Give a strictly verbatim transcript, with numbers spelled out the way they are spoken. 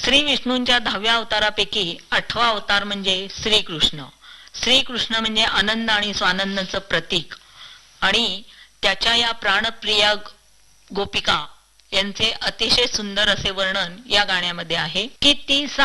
श्री विष्णूंच्या दहाव्या अवतारापैकी आठवा अवतार म्हणजे श्रीकृष्ण. श्रीकृष्ण म्हणजे आनंद आणि स्वानंदाचं प्रतीक आणि त्याच्या या प्राणप्रिया गोपिका यांचे अतिशय सुंदर असे वर्णन या गाण्यामध्ये आहे. किती